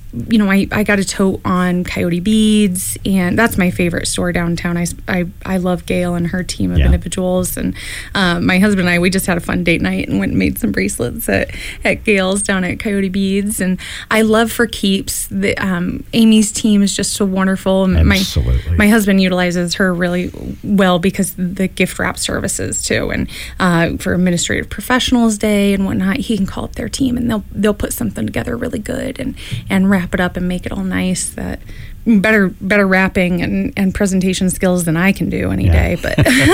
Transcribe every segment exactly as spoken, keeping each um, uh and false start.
you know, I, I got a tote on Coyote Beads, and that's my favorite store downtown. I, I, I love Gail and her team of yeah. individuals. And um, my husband and I, we just had a fun date night and went and made some bracelets at, at Gail's down at Coyote Beads. And I love For Keeps. The, um, Amy's team is just so wonderful. Absolutely. My, my husband utilizes her really well because the gift wrap services too. And uh, for Administrative Professionals Day and whatnot, he can call up their team and they'll they'll put something together really good and, and wrap it up and make it all nice. That better better wrapping and, and presentation skills than I can do any yeah. day. But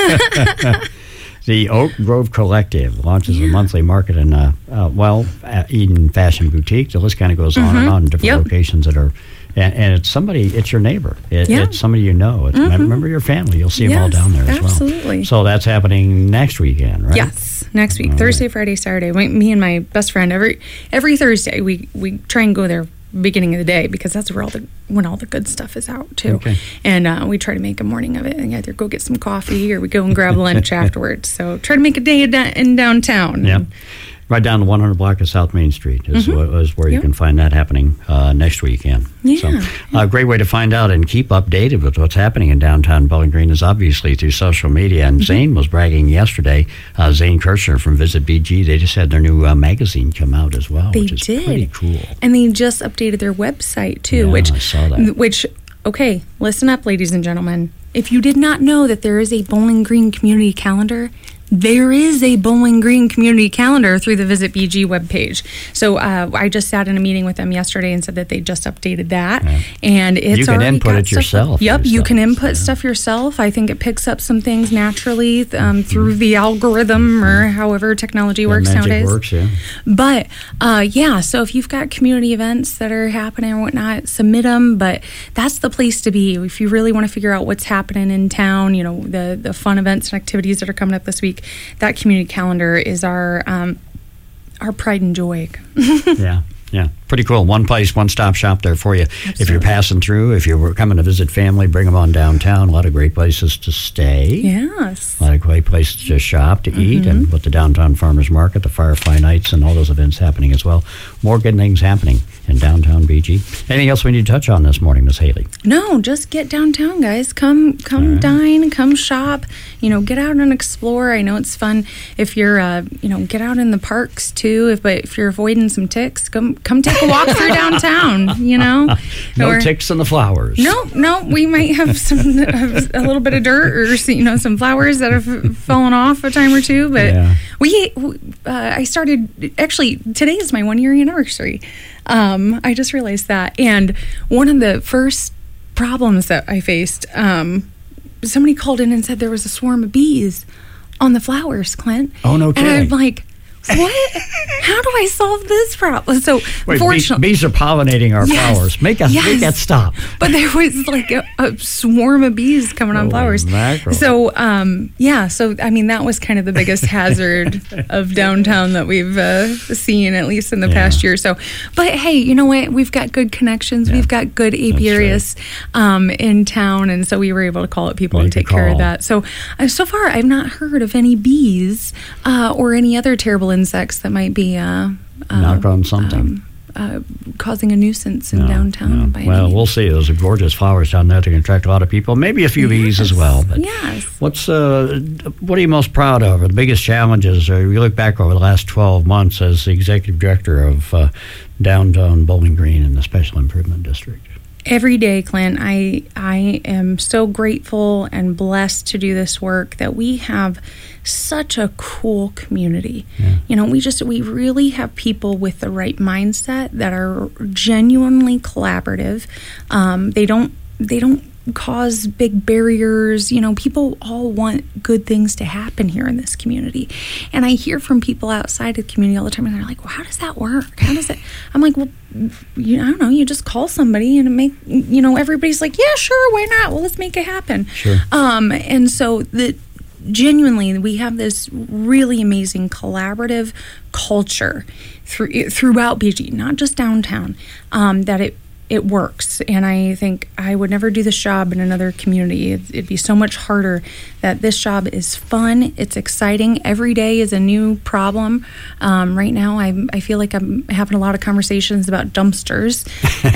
the Oak Grove Collective launches yeah. a monthly market in uh, uh, well at Eden Fashion Boutique. The list kind of goes mm-hmm. on and on in different yep. locations that are. And, and it's somebody, it's your neighbor. It, yeah. It's somebody you know. It's mm-hmm. member of your family. You'll see them yes, all down there as well. Absolutely. So that's happening next weekend, right? Yes, next week, all Thursday, right. Friday, Saturday. We, me and my best friend every every Thursday we, we try and go there beginning of the day because that's where all the when all the good stuff is out too. Okay. And uh, we try to make a morning of it and either go get some coffee or we go and grab lunch afterwards. So try to make a day in downtown. Yeah. Right down the one hundred block of South Main Street is, mm-hmm. is where you yep. can find that happening uh, next weekend. Yeah. So a uh, great way to find out and keep updated with what's happening in downtown Bowling Green is obviously through social media. And mm-hmm. Zane was bragging yesterday, uh, Zane Kirshner from Visit B G, they just had their new uh, magazine come out as well, they which is did. pretty cool. And they just updated their website too, yeah, which I saw that. Which, okay, listen up, ladies and gentlemen. If you did not know that there is a Bowling Green community calendar, there is a Bowling Green community calendar through the Visit B G webpage. So uh, I just sat in a meeting with them yesterday and said that they just updated that. Yeah. And it's you can already input got it stuff, yourself. Yep, you yourself, can input so. stuff yourself. I think it picks up some things naturally um, through mm-hmm. the algorithm or however technology that works magic nowadays. Works, yeah. But uh, yeah, so if you've got community events that are happening or whatnot, submit them. But that's the place to be if you really want to figure out what's happening in town. You know, the the fun events and activities that are coming up this week. That community calendar is our um, our pride and joy. yeah, yeah, pretty cool. One place, one stop shop there for you. Absolutely. If you're passing through, if you're coming to visit family, bring them on downtown. A lot of great places to stay. Yes. A lot of great places to shop, to mm-hmm. eat, and with the downtown farmers market, the Firefly Nights, and all those events happening as well. More good things happening in downtown B G. Anything else we need to touch on this morning, Miss Haley? No, just get downtown, guys. Come, come right. dine, come shop. You know, get out and explore. I know it's fun if you're, uh, you know, get out in the parks too. If but if you're avoiding some ticks, come, come take a walk through downtown. You know, no or, ticks in the flowers. No, no, we might have some a little bit of dirt or you know some flowers that have fallen off a time or two. But yeah. we, uh, I started actually today is my one year anniversary. Um, I just realized that. And one of the first problems that I faced, um, somebody called in and said there was a swarm of bees on the flowers, Clint. Oh, no kidding. And I'm like, what? How do I solve this problem? So, Wait, fortunately, bees, bees are pollinating our yes, flowers. Make us yes. make that stop. But there was like a, a swarm of bees coming on Holy flowers. mackerel. So, um, yeah. So, I mean, that was kind of the biggest hazard of downtown that we've uh, seen, at least in the yeah. past year. So, but hey, you know what? We've got good connections. Yeah. We've got good apiarists right. um, in town, and so we were able to call up people Make and take a call. care of that. So, uh, so far, I've not heard of any bees uh, or any other terrible insects that might be uh, uh, knock on something. Um, uh, causing a nussance in no, downtown. No. By well, any we'll see. Those are gorgeous flowers down there to attract a lot of people. Maybe a few yes. bees as well. But yes. What's uh, what are you most proud of? Or the biggest challenges? Or you look back over the last twelve months as the executive director of uh, downtown Bowling Green in the Special Improvement District. Every day, Clint, I I am so grateful and blessed to do this work that we have such a cool community. Yeah. You know, we just we really have people with the right mindset that are genuinely collaborative. Um, they don't they don't cause big barriers. You know, people all want good things to happen here in this community. And I hear from people outside of the community all the time, and they're like, well, how does that work? How does it? I'm like, well, you, I don't know. You just call somebody and make, you know, everybody's like, yeah, sure, why not? Well, let's make it happen. Sure. Um, and so the genuinely, we have this really amazing collaborative culture through, throughout B G, not just downtown, um, that it it works. And I think I would never do this job in another community. It'd, it'd be so much harder. That this job is fun. It's exciting. Every day is a new problem. Um, right now, I I feel like I'm having a lot of conversations about dumpsters.